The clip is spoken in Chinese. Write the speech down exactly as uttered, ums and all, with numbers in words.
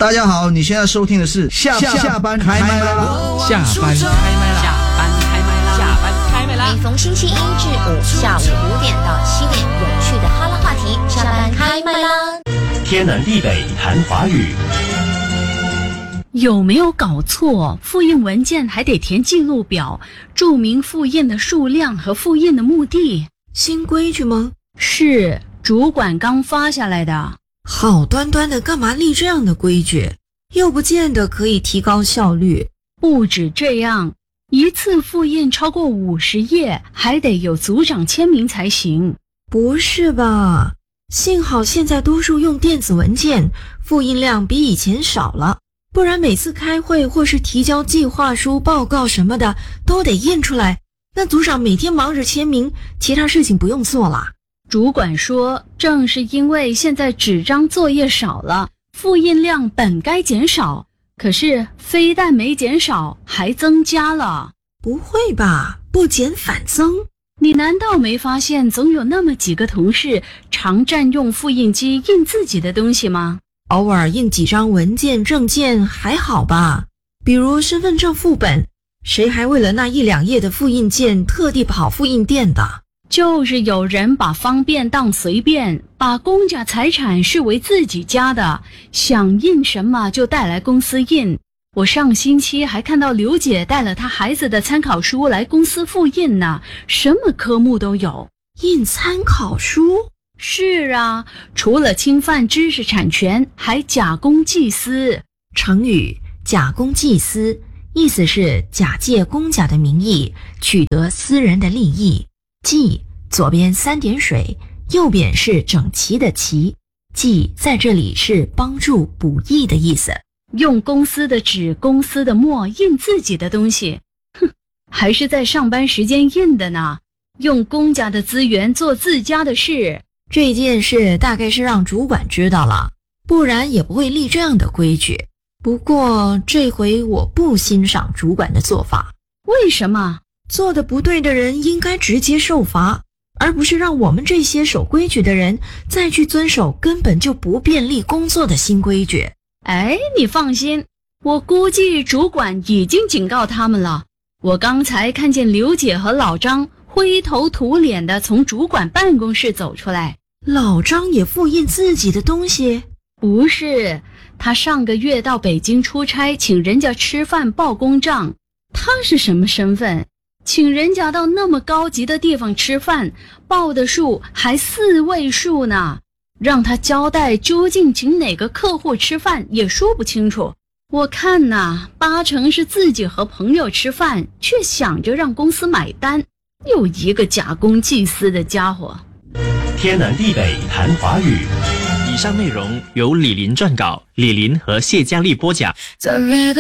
大家好，你现在收听的是下下班开麦啦！ 下班开麦啦！ 下班开麦啦！ 下班开麦啦！ 每逢星期一至五下午五点到七点，有趣的哈拉话题，下班开麦啦！ 天南地北谈华语。 有没有搞错？复印文件还得填记录表，注明复印的数量和复印的目的。 新规矩吗？ 是，主管刚发下来的。 好端端的干嘛立这样的规矩？又不见得可以提高效率。 不止这样，一次复印超过五十页，还得有组长签名才行。 不是吧？幸好现在多数用电子文件，复印量比以前少了，不然每次开会或是提交计划书、报告什么的都得印出来，那组长每天忙着签名，其他事情不用做了。 主管说，正是因为现在纸张作业少了，复印量本该减少，可是非但没减少，还增加了。 不会吧？不减反增？ 你难道没发现总有那么几个同事常占用复印机印自己的东西吗？ 偶尔印几张文件证件还好吧，比如身份证副本，谁还为了那一两页的复印件特地跑复印店的？ 就是有人把方便当随便，把公家财产视为自己家的，想印什么就带来公司印。我上星期还看到刘姐带了她孩子的参考书来公司复印呢，什么科目都有。 印参考书？ 是啊，除了侵犯知识产权，还假公济私。 成语假公济私，意思是假借公家的名义，取得私人的利益。济左边三点水，右边是整齐的齐，济在这里是帮助补益的意思。 用公司的纸、公司的墨印自己的东西，哼，还是在上班时间印的呢。用公家的资源做自家的事， 这件事大概是让主管知道了，不然也不会立这样的规矩。不过这回我不欣赏主管的做法。 为什么？ 做的不对的人应该直接受罚，而不是让我们这些守规矩的人再去遵守根本就不便利工作的新规矩。 哎，你放心，我估计主管已经警告他们了。我刚才看见刘姐和老张灰头土脸的从主管办公室走出来。 老张也复印自己的东西？ 不是，他上个月到北京出差，请人家吃饭报公账。他是什么身份？请人家到那么高级的地方吃饭，报的数还四位数呢，让他交代究竟请哪个客户吃饭也说不清楚。我看呐，八成是自己和朋友吃饭，却想着让公司买单，又一个假公济私的家伙。 天南地北谈华语。 以上内容由李林撰稿，李林和谢佳丽播讲。